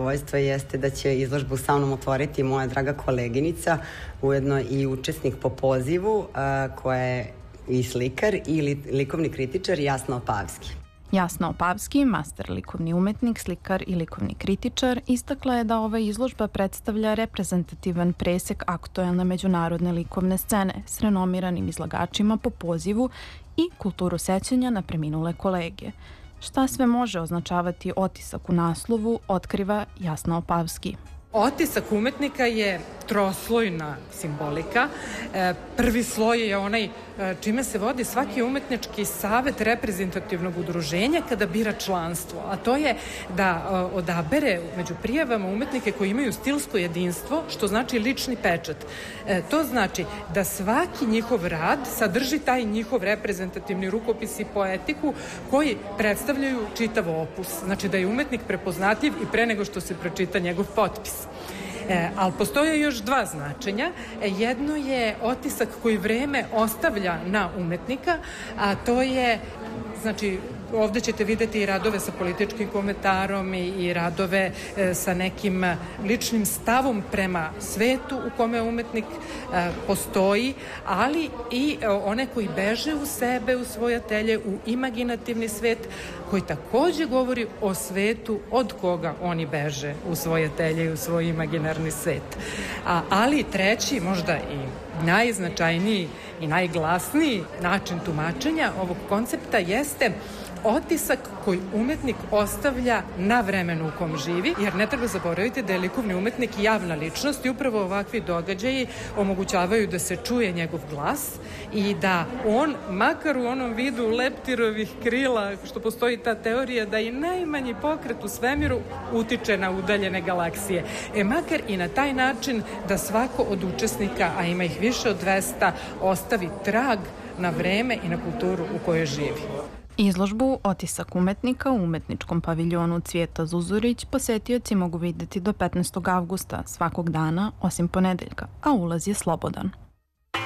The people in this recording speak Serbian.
zadovoljstvo jeste da će izložbu sa mnom otvoriti moja draga koleginica, ujedno i učesnik po pozivu, koja je i slikar i likovni kritičar Jasna Opavski. Jasna Opavski, master likovni umetnik, slikar i likovni kritičar, istakla je da ova izložba predstavlja reprezentativan presek aktuelne međunarodne likovne scene s renomiranim izlagačima po pozivu i kulturu sećanja na preminule kolege. Šta sve može označavati otisak u naslovu, otkriva Jasna Opavski. Otisak umetnika je troslojna simbolika. Prvi sloj je onaj čime se vodi svaki umetnički savet reprezentativnog udruženja kada bira članstvo, a to je da odabere među prijavama umetnike koji imaju stilsko jedinstvo, što znači lični pečat. To znači da svaki njihov rad sadrži taj njihov reprezentativni rukopis i poetiku koji predstavljaju čitav opus. Znači da je umetnik prepoznatljiv i pre nego što se pročita njegov potpis. Ali postoje još dva značenja. Jedno je otisak koji vreme ostavlja na umetnika, a to je, znači, ovde ćete videti i radove sa političkim komentarom i radove sa nekim ličnim stavom prema svetu u kome umetnik postoji, ali i one koji beže u sebe, u svoje atelje, u imaginativni svet, koji takođe govori o svetu od koga oni beže u svoje atelje i u svoj imaginarni svet. Ali treći, možda i najznačajniji i najglasniji način tumačenja ovog koncepta jeste otisak koji umetnik ostavlja na vremenu u kom živi, jer ne treba zaboraviti da je likovni umetnik javna ličnost i upravo ovakvi događaji omogućavaju da se čuje njegov glas i da on, makar u onom vidu leptirovih krila, što postoji ta teorija da i najmanji pokret u svemiru utiče na udaljene galaksije. Makar i na taj način da svako od učesnika, a ima ih više od 200, ostavi trag na vreme i na kulturu u kojoj živi. Izložbu Otisak umetnika u umetničkom paviljonu Cvijeta Zuzurić posetioci mogu videti do 15. avgusta svakog dana, osim ponedeljka, a ulaz je slobodan.